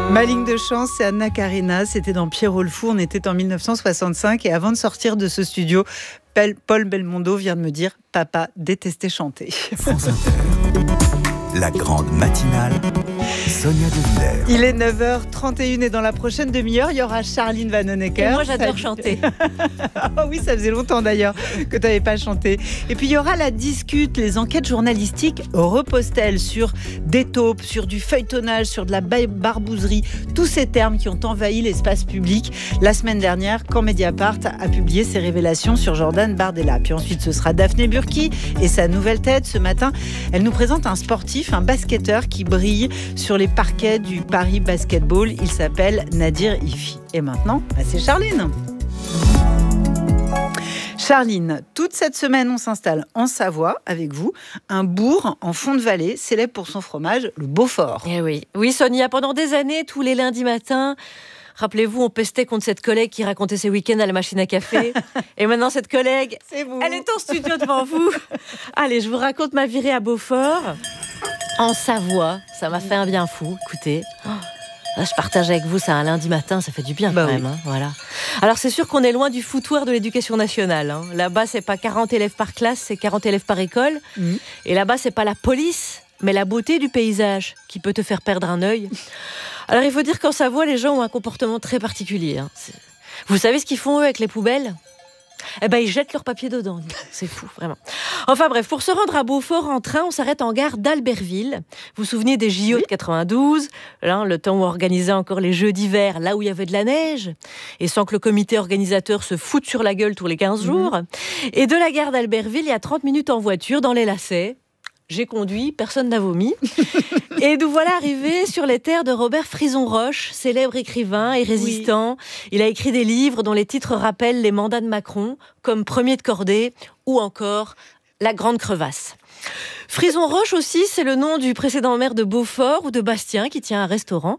Ma ligne de chance, c'est Anna Karina. C'était dans Pierrot le Fou. On était en 1965. Et avant de sortir de ce studio, Paul Belmondo vient de me dire « Papa détestait chanter ». France Inter, la grande matinale, Sonia De Villers. Il est 9h31 et dans la prochaine demi-heure, il y aura Charline Vanhoenacker. Et moi, j'adore chanter. Ah oui, ça faisait longtemps d'ailleurs que tu n'avais pas chanté. Et puis, il y aura la discute, les enquêtes journalistiques reposent-elles sur des taupes, sur du feuilletonnage, sur de la barbouzerie, tous ces termes qui ont envahi l'espace public la semaine dernière quand Mediapart a publié ses révélations sur Jordan Bardella. Puis ensuite, ce sera Daphné Burki et sa nouvelle tête. Ce matin, elle nous présente un sportif, un basketteur qui brille sur les parquets du Paris Basketball. Il s'appelle Nadir Hifi. Et maintenant, c'est Charline. Charline, toute cette semaine, on s'installe en Savoie avec vous, un bourg en fond de vallée, célèbre pour son fromage, le Beaufort. Eh oui, Sonia, pendant des années, tous les lundis matins, rappelez-vous, on pestait contre cette collègue qui racontait ses week-ends à la machine à café. Et maintenant, cette collègue, c'est vous. Elle est en studio devant vous. Allez, je vous raconte ma virée à Beaufort, en Savoie. Ça m'a fait un bien fou, écoutez. Là, je partage avec vous ça un lundi matin, ça fait du bien quand même. Oui. Hein, voilà. Alors c'est sûr qu'on est loin du foutoir de l'éducation nationale. Hein. Là-bas, c'est pas 40 élèves par classe, c'est 40 élèves par école. Et là-bas, c'est pas la police, mais la beauté du paysage qui peut te faire perdre un œil. Alors il faut dire qu'en Savoie, les gens ont un comportement très particulier. Hein. Vous savez ce qu'ils font eux avec les poubelles ? Eh ben, ils jettent leur papier dedans. C'est fou, vraiment. Enfin bref, pour se rendre à Beaufort en train, on s'arrête en gare d'Albertville. Vous vous souvenez des JO de 92, là, le temps où on organisait encore les Jeux d'hiver, là où il y avait de la neige, et sans que le comité organisateur se foute sur la gueule tous les 15 jours. Et de la gare d'Albertville, il y a 30 minutes en voiture, dans les lacets. J'ai conduit, personne n'a vomi. Et nous voilà arrivés sur les terres de Robert Frizon-Roche, célèbre écrivain et résistant. Oui. Il a écrit des livres dont les titres rappellent les mandats de Macron, comme Premier de cordée ou encore La Grande Crevasse. Frizon-Roche aussi, c'est le nom du précédent maire de Beaufort ou de Bastien qui tient un restaurant.